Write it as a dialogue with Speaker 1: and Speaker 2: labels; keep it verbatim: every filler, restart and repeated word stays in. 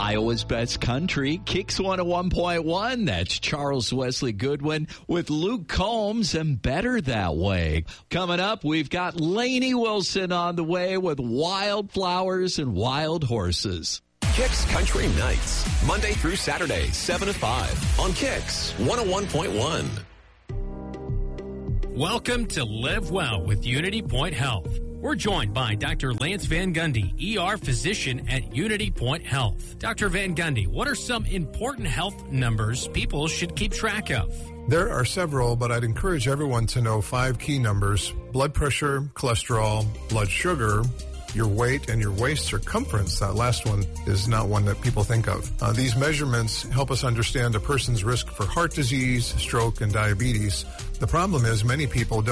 Speaker 1: Iowa's best country, Kicks one oh one point one. That's Charles Wesley Goodwin with Luke Combs and Better That Way. Coming up, we've got Lainey Wilson on the way with Wildflowers and Wild Horses.
Speaker 2: Kicks Country Nights, Monday through Saturday, seven to five on Kicks one oh one point one.
Speaker 3: Welcome to Live Well with Unity Point Health. We're joined by Doctor Lance Van Gundy, E R physician at Unity Point Health. Doctor Van Gundy, what are some important health numbers people should keep track of?
Speaker 4: There are several, but I'd encourage everyone to know five key numbers: blood pressure, cholesterol, blood sugar, your weight, and your waist circumference. That last one is not one that people think of. Uh, these measurements help us understand a person's risk for heart disease, stroke, and diabetes. The problem is many people don't